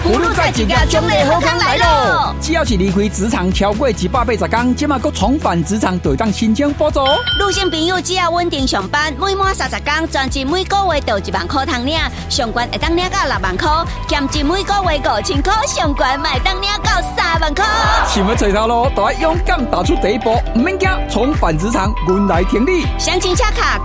葫芦在一家种类好康来咯！只要是离开职场超过180天，即马佫重返职场，就当申请补助。 女性朋友只要稳定上班，每满30天，专职每个月就1万块通领，上悬会当领到6万块，兼职每个月5000块，上悬卖当领到3万块。 想要找头路，就要勇敢踏出第一步，唔免惊，重返职场，阮来挺你。 详情洽卡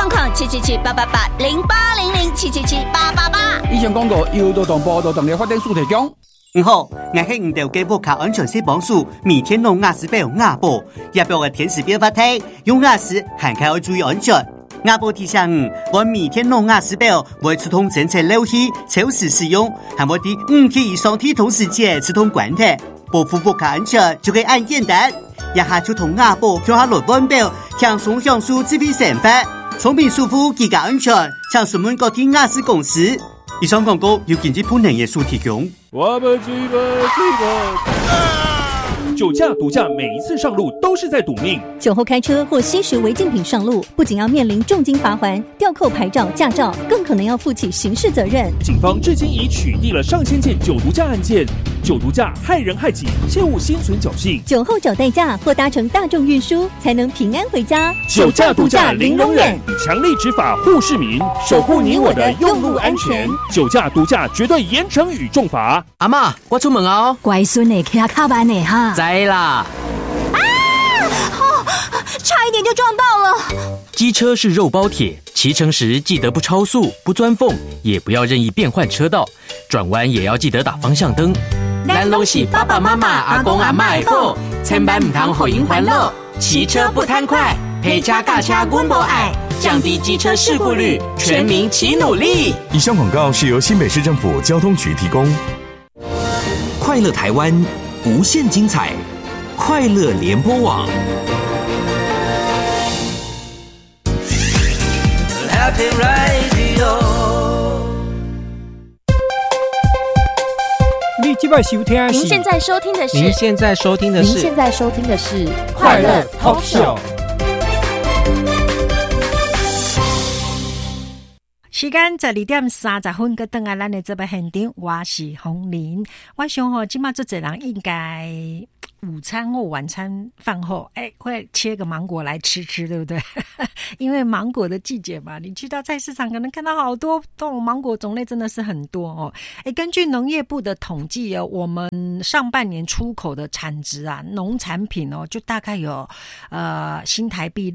08007778880800777888。 以上广告由劳动部劳动力发展署提供。 好，我是唔掉给不卡安全性帮助，每天弄牙齿表牙布，也表个天时变化态，用牙齿还开要注意安全。牙布提醒我每天弄牙齿表，会触通正确漏气，超时使用，还我的5天以上体同时间触通关的，保护不卡安全就可以按简单，一下触通牙布，叫下落腕表，轻松享受自费成法，聪明舒服，更加安全，请询问各天牙齿公司。以上广告由经济部农业署提供。 我们追吧酒驾、毒驾，每一次上路都是在赌命。 酒后开车或吸食违禁品上路，不仅要面临重金罚锾、吊扣牌照、驾照，更可能要负起刑事责任。 警方至今已取缔了上千件酒毒驾案件，酒毒驾害人害己，切勿心存侥幸。 酒后找代驾或搭乘大众运输，才能平安回家。 酒驾、毒驾零容忍，以强力执法护市民，守护你我的用路安全。酒驾、毒驾绝对严惩与重罚。 阿嬷，我出门哦。 乖孙呢，骑卡班呢哈。 知啦。 差一点就撞到了。 机车是肉包铁，骑乘时记得不超速、不钻缝，也不要任意变换车道，转弯也要记得打方向灯。咱拢是爸爸妈妈、阿公阿嬷的宝，千万唔通互因烦恼。骑车不贪快，陪车驾车阮无爱，降低机车事故率，全民齐努力。 以上广告是由新北市政府交通局提供。 快乐台湾，无限精彩，快乐联播网。 Happy Radio。 你今晚收听的是？ 您现在收听的是？ 您现在收听的是？ 您现在收听的是快乐 Talk Show。 时间12:30，搁等来咱的这边现场，我是洪玲。我想吼，今麦这侪人应该午餐或晚餐饭后，会切个芒果来吃，对不对？因为芒果的季节嘛，你去到菜市场可能看到好多这种芒果种类，真的是很多哦。根据农业部的统计哦，我们上半年出口的产值啊，农产品哦，就大概有新台币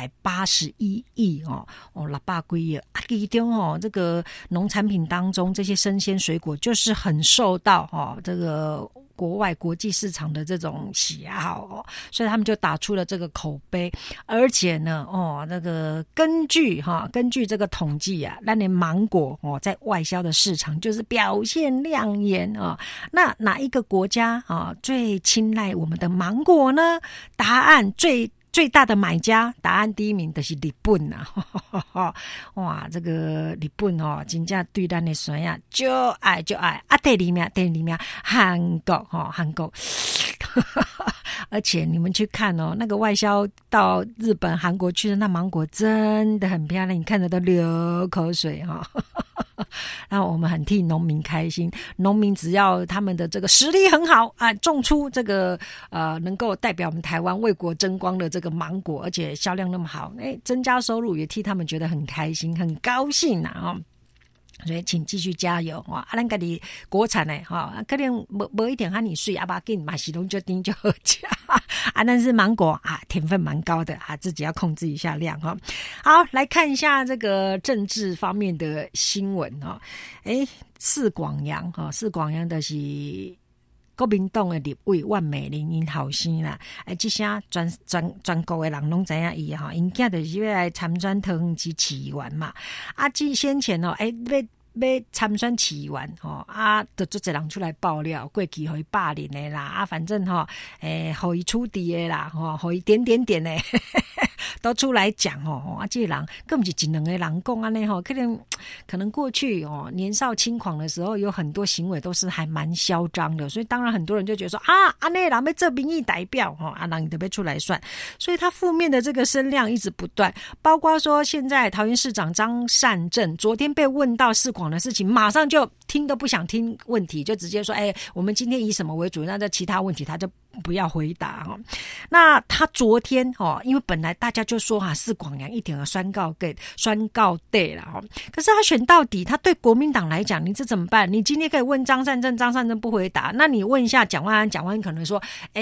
681亿哦，600几亿啊，其中哦，这个农产品当中，这些生鲜水果就是很受到这个国外国际市场的这种喜好哦，所以他们就打出了这个口碑。而且呢，那个根据这个统计啊，那年芒果在外销的市场就是表现亮眼啊。那哪一个国家最青睐我们的芒果呢？答案最大的买家，答案第一名就是日本啊！哇，这个日本真正对咱的酸呀就爱啊！第二名韩国，而且你们去看那个外销到日本、韩国去的那芒果真的很漂亮，你看着都流口水然后我们很替农民开心，农民只要他们的这个实力很好啊，种出这个能够代表我们台湾为国争光的这个芒果，而且销量那么好，增加收入也替他们觉得很开心、很高兴啊！所以请继续加油咱家己国产的可能没一点和你水不要紧，买西龙就丁就好吃但是芒果甜分蛮高的自己要控制一下量好，来看一下这个政治方面的新闻四广阳的是国民党的立委万美玲因后生啦，这些全国的人拢知影伊因囝就是要来参选桃园市市议员嘛。先前要参选市议员就做一人出来爆料，过去互伊霸凌的啦，反正互伊出地的啦，互伊点的都出来讲这个人根本就一两个人讲安尼可能过去年少轻狂的时候有很多行为都是还蛮嚣张的，所以当然很多人就觉得说安尼人要做民意代表人就要出来算，所以他负面的这个声量一直不断，包括说现在桃园市长张善政昨天被问到市广的事情，马上就听都不想听问题，就直接说我们今天以什么为主，那在其他问题他就不要回答那他昨天因为本来大家就说市广阳一定要宣告对啦可是他选到底，他对国民党来讲，你这怎么办？你今天可以问张善政不回答，那你问一下蒋万安可能说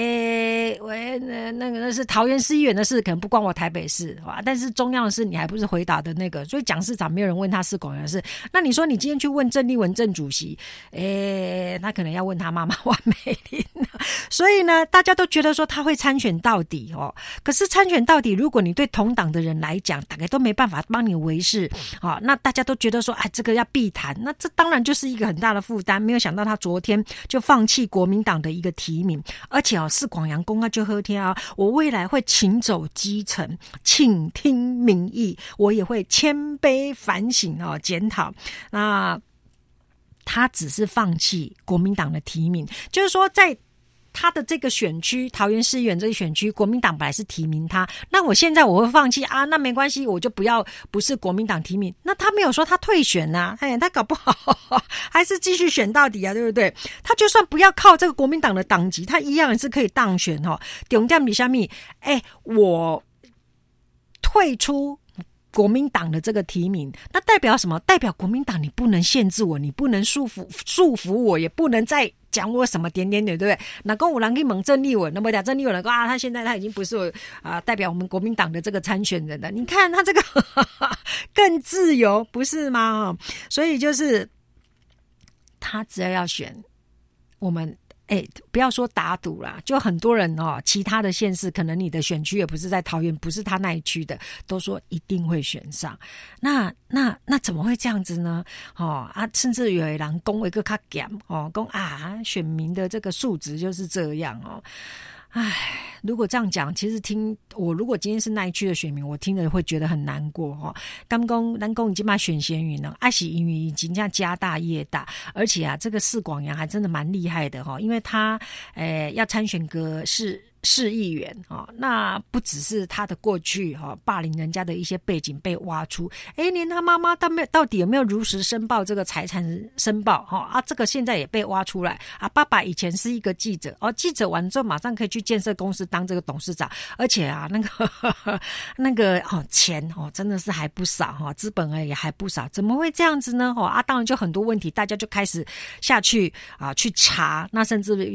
那是桃园市议员的事，可能不关我台北市但是中央的事你还不是回答的那个，所以蒋市长没有人问他市广阳的事。那你说你今天去问郑丽文郑主席他可能要问他妈妈王美玲所以呢大家都觉得说他会参选到底可是参选到底，如果你对同党的人来讲大概都没办法帮你维持那大家都觉得说这个要避谈，那这当然就是一个很大的负担。没有想到他昨天就放弃国民党的一个提名，而且市广阳公就喝天我未来会请走基层，倾听民意，我也会谦卑反省检讨。那他只是放弃国民党的提名，就是说在他的这个选区桃园市议员这个选区，国民党本来是提名他，那我现在我会放弃那没关系，我就不是国民党提名。那他没有说他退选他搞不好还是继续选到底对不对？他就算不要靠这个国民党的党籍，他一样是可以当选重点是什么？我退出国民党的这个提名，那代表什么？代表国民党你不能限制我，你不能束缚我，也不能再讲我什么点点点，对不对？那跟有人去问郑丽文，那么郑丽文说他现在他已经不是代表我们国民党的这个参选人了。你看他这个更自由，不是吗？所以就是他只要选我们。不要说打赌啦，就很多人其他的县市可能你的选区也不是在桃园，不是他那一区的，都说一定会选上。那怎么会这样子呢？甚至有人讲一个较咸讲选民的这个素质就是这样如果这样讲，其实如果今天是那一区的选民，我听了会觉得很难过刚讲咱讲已经把选贤云呢，是因为已经这样家大业大，而且这个市广阳还真的蛮厉害的因为他要参选个市议员那不只是他的过去霸凌人家的一些背景被挖出，连他妈妈到底有没有如实申报这个财产申报这个现在也被挖出来爸爸以前是一个记者记者完之后马上可以去建设公司当这个董事长，而且那个钱真的是还不少资本也还不少，怎么会这样子呢当然就很多问题，大家就开始下去去查，那甚至